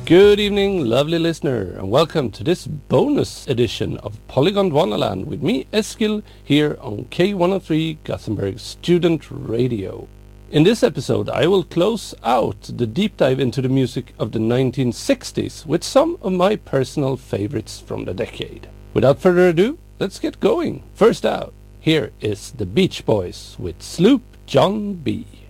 Good evening, lovely listener, and welcome to this bonus edition of Polygon Wonderland with me, Eskil, here on K103 Gothenburg Student Radio. In this episode, I will close out the deep dive into the music of the 1960s with some of my personal favorites from the decade. Without further ado, let's get going. First out, here is the Beach Boys with Sloop John B.